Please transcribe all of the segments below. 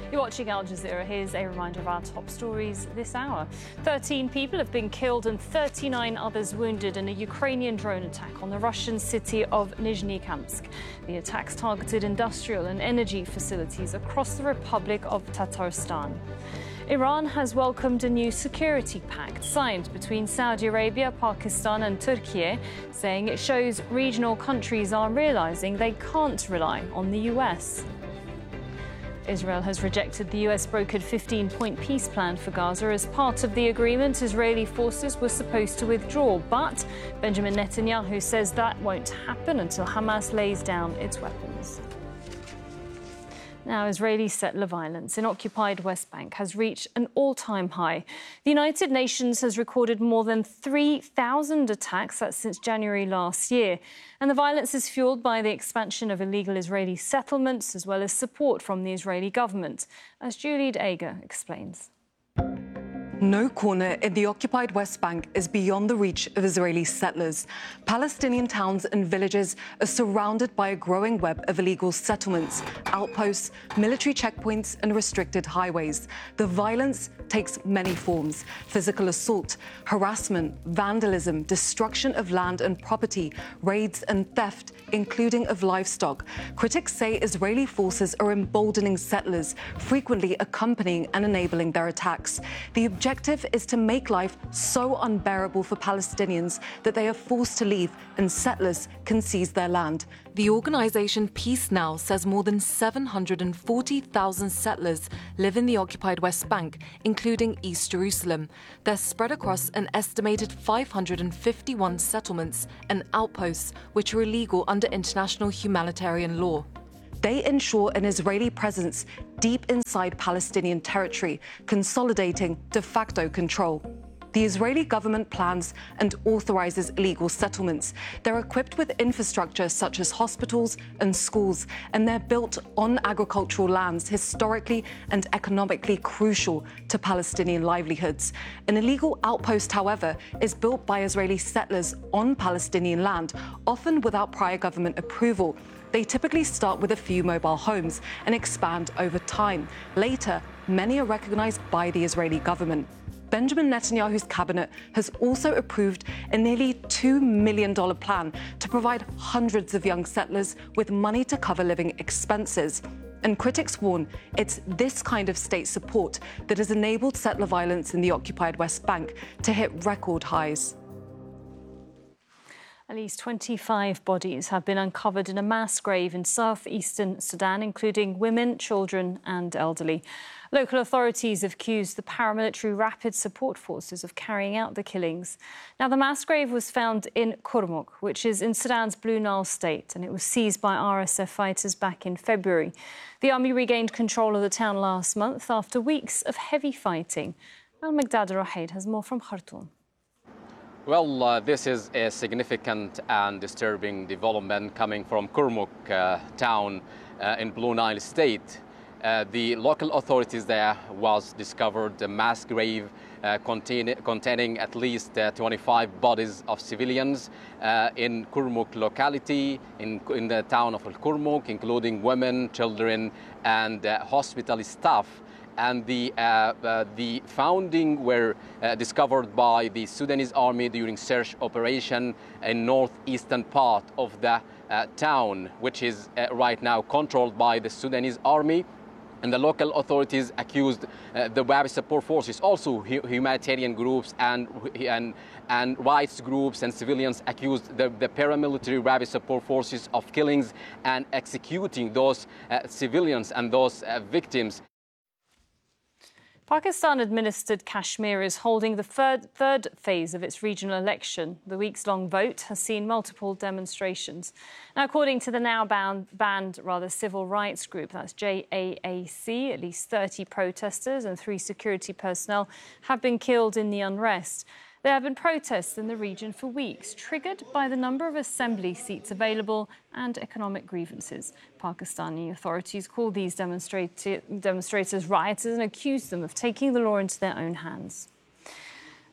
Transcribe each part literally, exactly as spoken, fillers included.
You're watching Al Jazeera. Here's a reminder of our top stories this hour. thirteen people have been killed and thirty-nine others wounded in a Ukrainian drone attack on the Russian city of Nizhny-Kamsk. The attacks targeted industrial and energy facilities across the Republic of Tatarstan. Iran has welcomed a new security pact signed between Saudi Arabia, Pakistan and Turkey, saying it shows regional countries are realizing they can't rely on the U S. Israel has rejected the U S-brokered fifteen-point peace plan for Gaza. As part of the agreement, Israeli forces were supposed to withdraw, but Benjamin Netanyahu says that won't happen until Hamas lays down its weapons. Now, Israeli settler violence in occupied West Bank has reached an all-time high. The United Nations has recorded more than three thousand attacks, that's since January last year. And the violence is fuelled by the expansion of illegal Israeli settlements, as well as support from the Israeli government, as Juliet Ager explains. No corner in the occupied West Bank is beyond the reach of Israeli settlers. Palestinian towns and villages are surrounded by a growing web of illegal settlements, outposts, military checkpoints and restricted highways. The violence takes many forms: physical assault, harassment, vandalism, destruction of land and property, raids and theft, including of livestock. Critics say Israeli forces are emboldening settlers, frequently accompanying and enabling their attacks. The objective is to make life so unbearable for Palestinians that they are forced to leave and settlers can seize their land. The organisation Peace Now says more than seven hundred forty thousand settlers live in the occupied West Bank, including East Jerusalem. They're spread across an estimated five hundred fifty-one settlements and outposts, which are illegal under international humanitarian law. They ensure an Israeli presence deep inside Palestinian territory, consolidating de facto control. The Israeli government plans and authorizes illegal settlements. They're equipped with infrastructure such as hospitals and schools, and they're built on agricultural lands historically and economically crucial to Palestinian livelihoods. An illegal outpost, however, is built by Israeli settlers on Palestinian land, often without prior government approval. They typically start with a few mobile homes and expand over time. Later, many are recognized by the Israeli government. Benjamin Netanyahu's cabinet has also approved a nearly two million dollars plan to provide hundreds of young settlers with money to cover living expenses. And critics warn it's this kind of state support that has enabled settler violence in the occupied West Bank to hit record highs. At least twenty-five bodies have been uncovered in a mass grave in southeastern Sudan, including women, children and elderly. Local authorities have accused the paramilitary Rapid Support Forces of carrying out the killings. Now, the mass grave was found in Kurmuk, which is in Sudan's Blue Nile state, and it was seized by R S F fighters back in February. The army regained control of the town last month after weeks of heavy fighting. Al-Migdad Rahid has more from Khartoum. Well, uh, this is a significant and disturbing development coming from Kurmuk uh, town uh, in Blue Nile state. Uh, the local authorities there was discovered a mass grave uh, contain, containing at least uh, twenty-five bodies of civilians uh, in Kurmuk locality, in, in the town of Kurmuk, including women, children and uh, hospital staff. And the, uh, uh, the founding were uh, discovered by the Sudanese army during search operation in northeastern part of the uh, town, which is uh, right now controlled by the Sudanese army. And the local authorities accused uh, the Rapid Support Forces, also humanitarian groups and, and, and rights groups and civilians accused the, the paramilitary Rapid Support Forces of killings and executing those uh, civilians and those uh, victims. Pakistan-administered Kashmir is holding the third, third phase of its regional election. The weeks-long vote has seen multiple demonstrations. Now, according to the now banned, banned rather civil rights group, that's J A A C, at least thirty protesters and three security personnel have been killed in the unrest. There have been protests in the region for weeks, triggered by the number of assembly seats available and economic grievances. Pakistani authorities call these demonstrators rioters and accuse them of taking the law into their own hands.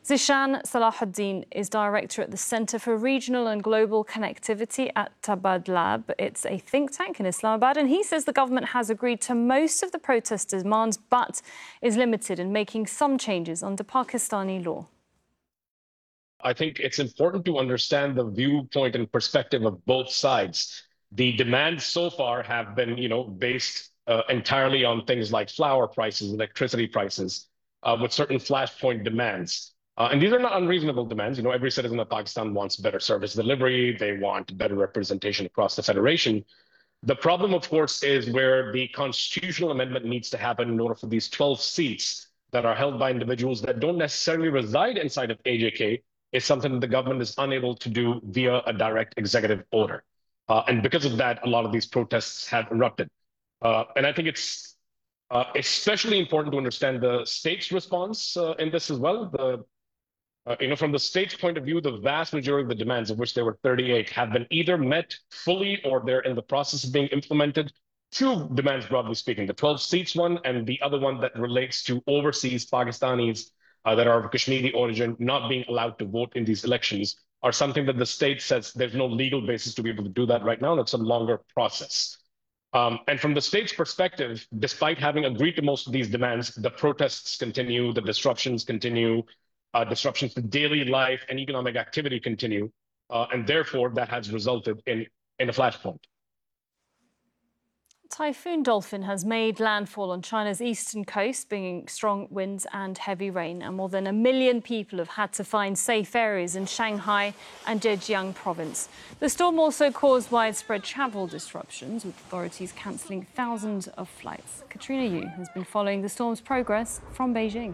Zishan Salahuddin is director at the Centre for Regional and Global Connectivity at Tabad Lab. It's a think tank in Islamabad, and he says the government has agreed to most of the protest demands, but is limited in making some changes under Pakistani law. I think it's important to understand the viewpoint and perspective of both sides. The demands so far have been, you know, based uh, entirely on things like flour prices, electricity prices, uh, with certain flashpoint demands. Uh, and these are not unreasonable demands. You know, every citizen of Pakistan wants better service delivery. They want better representation across the federation. The problem, of course, is where the constitutional amendment needs to happen in order for these twelve seats that are held by individuals that don't necessarily reside inside of A J K is something that the government is unable to do via a direct executive order. Uh, and because of that, a lot of these protests have erupted. Uh, and I think it's uh, especially important to understand the state's response uh, in this as well. The Uh, you know, from the state's point of view, the vast majority of the demands, of which there were thirty-eight, have been either met fully or they're in the process of being implemented. Two demands, broadly speaking, the twelve seats one and the other one that relates to overseas Pakistanis uh, that are of Kashmiri origin not being allowed to vote in these elections are something that the state says there's no legal basis to be able to do that right now. That's a longer process. Um, and from the state's perspective, despite having agreed to most of these demands, the protests continue, the disruptions continue. Uh, disruptions to daily life and economic activity continue, uh, and therefore that has resulted in, in a flashpoint. Typhoon Dolphin has made landfall on China's eastern coast, bringing strong winds and heavy rain, and more than a million people have had to find safe areas in Shanghai and Zhejiang province. The storm also caused widespread travel disruptions, with authorities cancelling thousands of flights. Katrina Yu has been following the storm's progress from Beijing.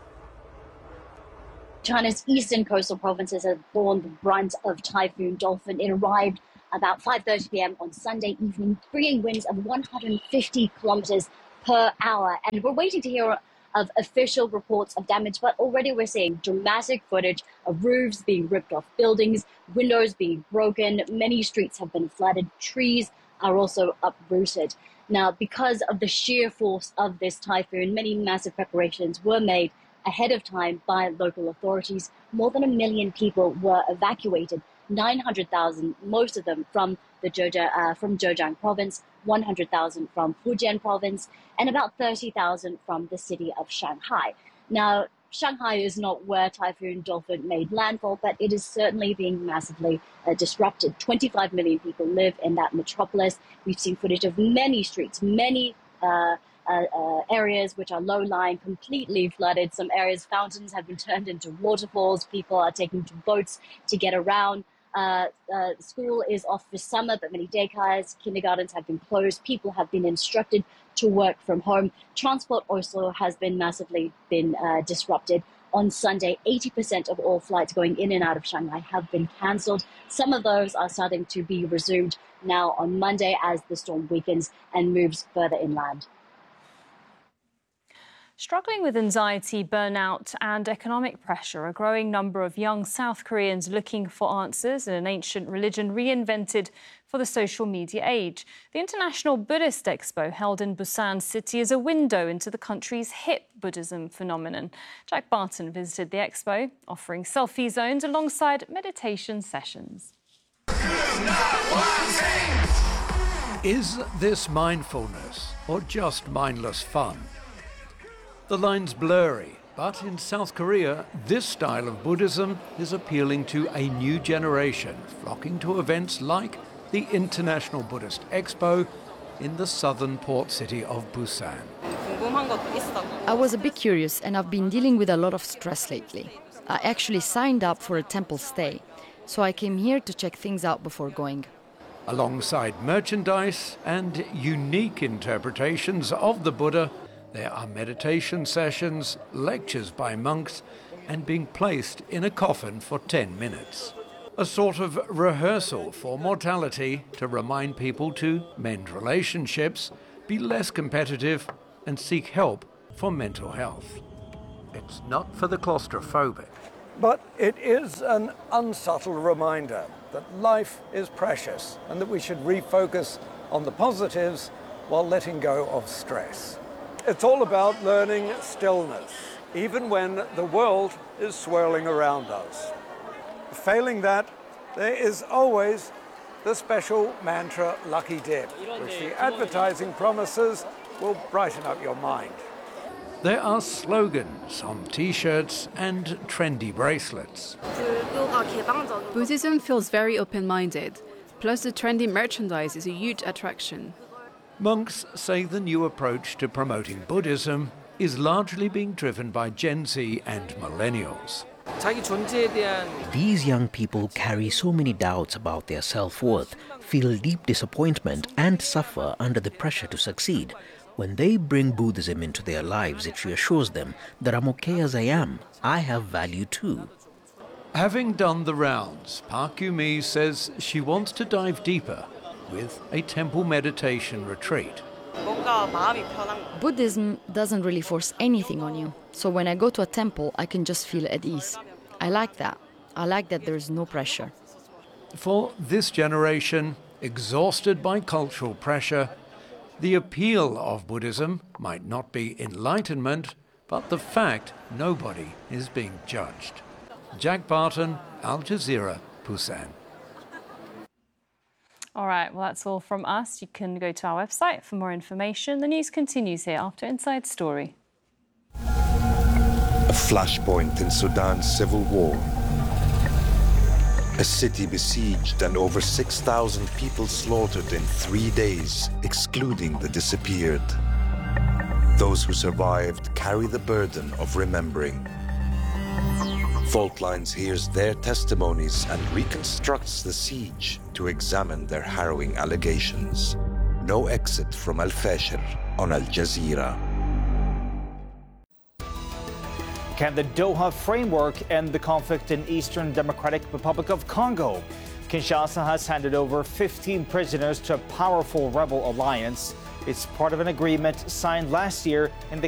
China's eastern coastal provinces have borne the brunt of Typhoon Dolphin. It arrived about five thirty p m on Sunday evening, bringing winds of one hundred fifty kilometers per hour. And we're waiting to hear of official reports of damage, but already we're seeing dramatic footage of roofs being ripped off buildings, windows being broken, many streets have been flooded, trees are also uprooted. Now, because of the sheer force of this typhoon, many massive preparations were made ahead of time by local authorities. More than a million people were evacuated, nine hundred thousand, most of them from the Zhejiang, uh, from Zhejiang province, one hundred thousand from Fujian province, and about thirty thousand from the city of Shanghai. Now, Shanghai is not where Typhoon Dolphin made landfall, but it is certainly being massively uh, disrupted. twenty-five million people live in that metropolis. We've seen footage of many streets, many uh, Uh, uh, areas which are low-lying, completely flooded. Some areas, fountains have been turned into waterfalls. People are taking to boats to get around. Uh, uh, school is off for summer, but many daycares, kindergartens have been closed. People have been instructed to work from home. Transport also has been massively been uh, disrupted. On Sunday, eighty percent of all flights going in and out of Shanghai have been cancelled. Some of those are starting to be resumed now on Monday as the storm weakens and moves further inland. Struggling with anxiety, burnout and economic pressure, a growing number of young South Koreans looking for answers in an ancient religion reinvented for the social media age. The International Buddhist Expo, held in Busan City, is a window into the country's hip Buddhism phenomenon. Jack Barton visited the expo, offering selfie zones alongside meditation sessions. Is this mindfulness or just mindless fun? The line's blurry, but in South Korea, this style of Buddhism is appealing to a new generation, flocking to events like the International Buddhist Expo in the southern port city of Busan. I was a bit curious, and I've been dealing with a lot of stress lately. I actually signed up for a temple stay, so I came here to check things out before going. Alongside merchandise and unique interpretations of the Buddha, there are meditation sessions, lectures by monks, and being placed in a coffin for ten minutes. A sort of rehearsal for mortality to remind people to mend relationships, be less competitive, and seek help for mental health. It's not for the claustrophobic. But it is an unsubtle reminder that life is precious and that we should refocus on the positives while letting go of stress. It's all about learning stillness, even when the world is swirling around us. Failing that, there is always the special mantra Lucky Dip, which the advertising promises will brighten up your mind. There are slogans on T-shirts and trendy bracelets. Buddhism feels very open-minded, plus the trendy merchandise is a huge attraction. Monks say the new approach to promoting Buddhism is largely being driven by Gen Z and millennials. These young people carry so many doubts about their self-worth, feel deep disappointment and suffer under the pressure to succeed. When they bring Buddhism into their lives, it reassures them that I'm okay as I am. I have value too. Having done the rounds, Park Yu-mi says she wants to dive deeper with a temple meditation retreat. Buddhism doesn't really force anything on you, so when I go to a temple, I can just feel at ease. I like that. I like that there's no pressure. For this generation, exhausted by cultural pressure, the appeal of Buddhism might not be enlightenment, but the fact nobody is being judged. Jack Barton, Al Jazeera, Busan. All right, well, that's all from us. You can go to our website for more information. The news continues here after Inside Story. A flashpoint in Sudan's civil war. A city besieged and over six thousand people slaughtered in three days, excluding the disappeared. Those who survived carry the burden of remembering. Fault Lines hears their testimonies and reconstructs the siege to examine their harrowing allegations. No exit from Al-Fashir on Al Jazeera. Can the Doha framework end the conflict in Eastern Democratic Republic of Congo? Kinshasa has handed over fifteen prisoners to a powerful rebel alliance. It's part of an agreement signed last year in the